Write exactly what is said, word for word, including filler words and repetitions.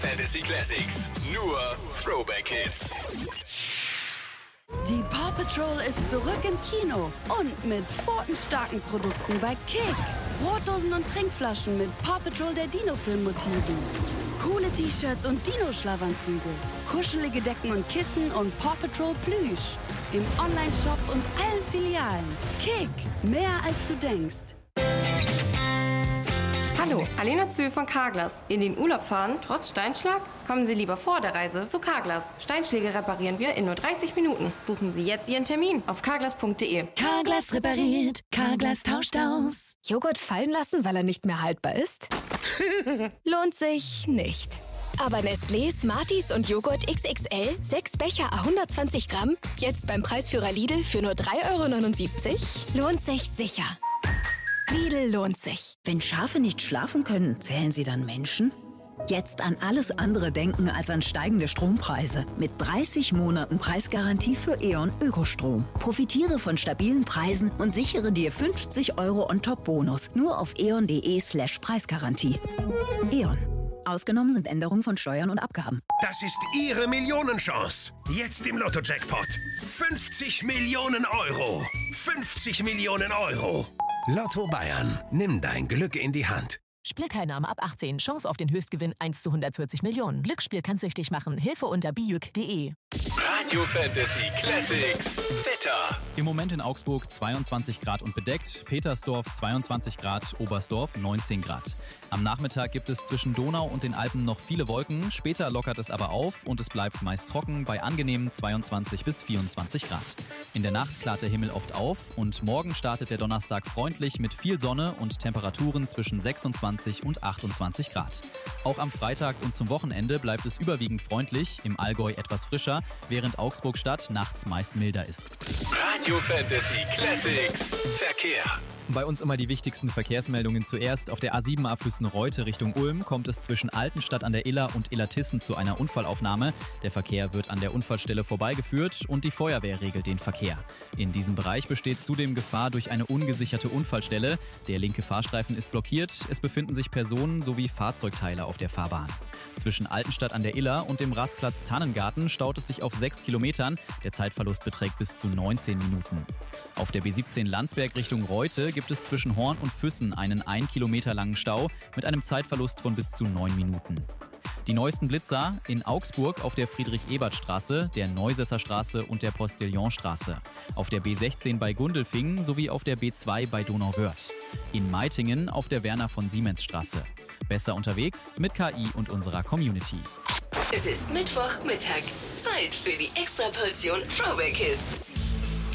Fantasy Classics, nur Throwback Hits. Die Paw Patrol ist zurück im Kino und mit pfotenstarken Produkten bei Kick. Brotdosen und Trinkflaschen mit Paw Patrol der Dino-Film-Motiven. Coole T-Shirts und Dino-Schlafanzüge. Kuschelige Decken und Kissen und Paw Patrol Plüsch. Im Online-Shop und allen Filialen. Kick, mehr als du denkst. Hallo, Alena Zühl von Carglass. In den Urlaub fahren, trotz Steinschlag? Kommen Sie lieber vor der Reise zu Carglass. Steinschläge reparieren wir in nur dreißig Minuten. Buchen Sie jetzt Ihren Termin auf carglass punkt de. Carglass repariert, Carglass tauscht aus. Joghurt fallen lassen, weil er nicht mehr haltbar ist? Lohnt sich nicht. Aber Nestlé, Smarties und Joghurt X X L, sechs Becher à hundertzwanzig Gramm, jetzt beim Preisführer Lidl für nur drei Euro neunundsiebzig, lohnt sich sicher. Lidl lohnt sich. Wenn Schafe nicht schlafen können, zählen sie dann Menschen? Jetzt an alles andere denken als an steigende Strompreise. Mit dreißig Monaten Preisgarantie für E.ON Ökostrom. Profitiere von stabilen Preisen und sichere dir fünfzig Euro On-Top-Bonus. Nur auf eon.de slash Preisgarantie. E.ON. Ausgenommen sind Änderungen von Steuern und Abgaben. Das ist Ihre Millionenchance. Jetzt im Lotto-Jackpot. fünfzig Millionen Euro. fünfzig Millionen Euro. Lotto Bayern. Nimm dein Glück in die Hand. Spielteilnahme ab achtzehn. Chance auf den Höchstgewinn eins zu hundertvierzig Millionen. Glücksspiel kann süchtig machen. Hilfe unter bijuk punkt de. Radio Fantasy Classics Wetter. Im Moment in Augsburg zweiundzwanzig Grad und bedeckt, Petersdorf zweiundzwanzig Grad, Oberstdorf neunzehn Grad. Am Nachmittag gibt es zwischen Donau und den Alpen noch viele Wolken, später lockert es aber auf und es bleibt meist trocken bei angenehmen zweiundzwanzig bis vierundzwanzig Grad. In der Nacht klart der Himmel oft auf und morgen startet der Donnerstag freundlich mit viel Sonne und Temperaturen zwischen sechsundzwanzig und achtundzwanzig Grad. Auch am Freitag und zum Wochenende bleibt es überwiegend freundlich, im Allgäu etwas frischer, während Augsburg-Stadt nachts meist milder ist. Radio Fantasy Classics Verkehr. Bei uns immer die wichtigsten Verkehrsmeldungen zuerst. Auf der A sieben A Füssen-Reute Richtung Ulm kommt es zwischen Altenstadt an der Iller und Illertissen zu einer Unfallaufnahme. Der Verkehr wird an der Unfallstelle vorbeigeführt und die Feuerwehr regelt den Verkehr. In diesem Bereich besteht zudem Gefahr durch eine ungesicherte Unfallstelle. Der linke Fahrstreifen ist blockiert. Es befinden sich Personen sowie Fahrzeugteile auf der Fahrbahn. Zwischen Altenstadt an der Iller und dem Rastplatz Tannengarten staut es sich auf sechs Kilometern. Der Zeitverlust beträgt bis zu neunzehn Minuten. Auf der B siebzehn Landsberg Richtung Reute gibt es zwischen Horn und Füssen einen ein Kilometer langen Stau mit einem Zeitverlust von bis zu neun Minuten. Die neuesten Blitzer in Augsburg auf der Friedrich-Ebert-Straße, der Neusesser Straße und der Postillonstraße. Auf der B sechzehn bei Gundelfingen sowie auf der B zwei bei Donauwörth. In Meitingen auf der Werner-von-Siemens-Straße. Besser unterwegs mit K I und unserer Community. Es ist Mittwochmittag. Zeit für die Extraportion Throwback Hits.